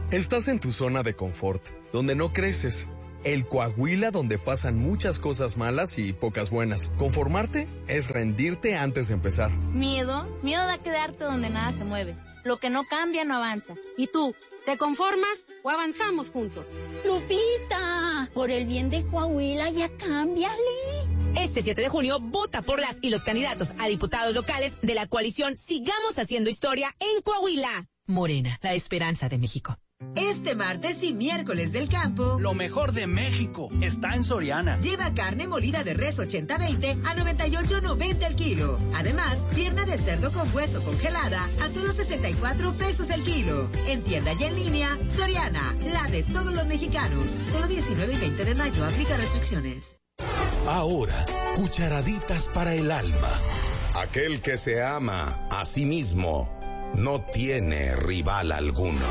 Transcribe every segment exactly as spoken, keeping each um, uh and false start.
Estás en tu zona de confort, donde no creces. El Coahuila donde pasan muchas cosas malas y pocas buenas. Conformarte es rendirte antes de empezar. Miedo, miedo a quedarte donde nada se mueve. Lo que no cambia no avanza. ¿Y tú? ¿Te conformas o avanzamos juntos? Lupita, por el bien de Coahuila ya cámbiale. Este siete de junio, vota por las y los candidatos a diputados locales de la coalición Sigamos Haciendo Historia en Coahuila. Morena, la esperanza de México. Este martes y miércoles del campo, lo mejor de México está en Soriana. Lleva carne molida de res ochenta veinte a noventa y ocho noventa el kilo. Además, pierna de cerdo con hueso congelada a solo sesenta y cuatro pesos el kilo. En tienda y en línea, Soriana, la de todos los mexicanos. Solo diecinueve y veinte de mayo, aplica restricciones. Ahora, cucharaditas para el alma. Aquel que se ama a sí mismo no tiene rival alguno.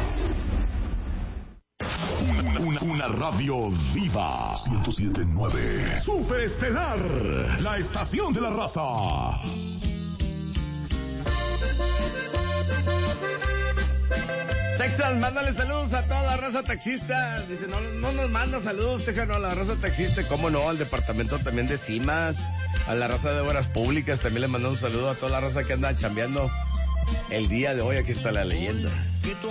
Una, una, una radio viva. ciento siete punto nueve. Superestelar, la estación de la raza. Texas, mándale saludos a toda la raza taxista. Dice, no, no nos manda saludos, Texas, no, a la raza taxista. ¿Cómo no? Al departamento también de CIMAS, a la raza de Obras Públicas. También le mandamos un saludo a toda la raza que anda chambeando el día de hoy. Aquí está la leyenda.